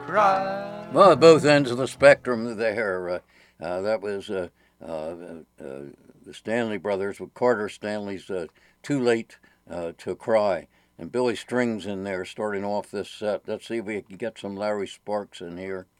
cry. Well, at both ends of the spectrum there. That was the Stanley Brothers with Carter Stanley's Too Late to Cry. And Billy Strings in there starting off this set. Let's see if we can get some Larry Sparks in here.